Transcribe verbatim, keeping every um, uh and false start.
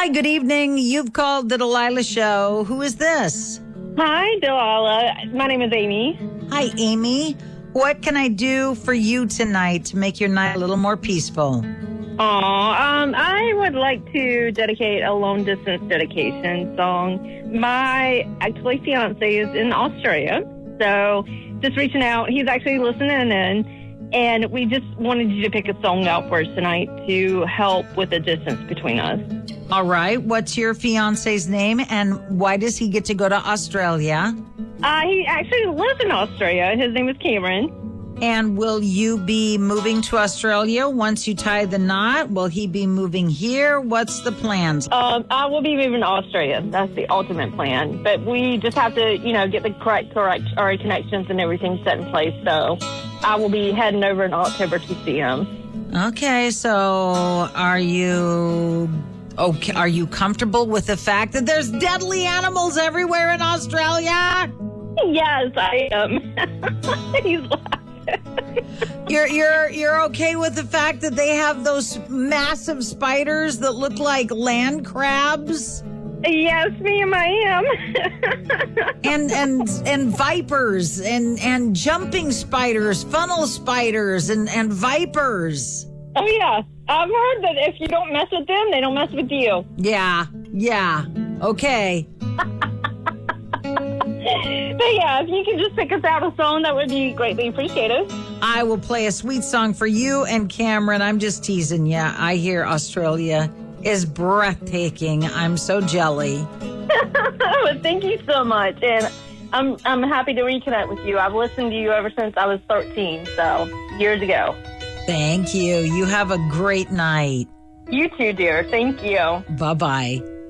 Hi, good evening. You've called the Delilah Show. Who is this? Hi, Delilah. My name is Amy. Hi, Amy. What can I do for you tonight to make your night a little more peaceful? Aw, um, I would like to dedicate a long distance dedication song. My actually fiance is in Australia, so just reaching out. He's actually listening in, and we just wanted you to pick a song out for us tonight to help with the distance between us. All right. What's your fiance's name, and why does he get to go to Australia? Uh, he actually lives in Australia. His name is Cameron. And will you be moving to Australia once you tie the knot? Will he be moving here? What's the plans? Um, I will be moving to Australia. That's the ultimate plan. But we just have to, you know, get the correct, correct, or connections and everything set in place. So I will be heading over in October to see him. Okay, so are you okay? Are you comfortable with the fact that there's deadly animals everywhere in Australia? Yes, I am. He's laughing. You're you're you're okay with the fact that they have those massive spiders that look like land crabs? Yes, ma'am, I am. and and and vipers and and jumping spiders, funnel spiders and and vipers. Oh yeah, I've heard that if you don't mess with them, they don't mess with you. Yeah, yeah, okay. But yeah, if you could just pick us out a song, that would be greatly appreciated. I will play a sweet song for you and Cameron. I'm just teasing you. I hear Australia is breathtaking. I'm so jelly. Well, thank you so much. And I'm I'm happy to reconnect with you. I've listened to you ever since I was thirteen, so years ago. Thank you. You have a great night. You too, dear. Thank you. Bye-bye.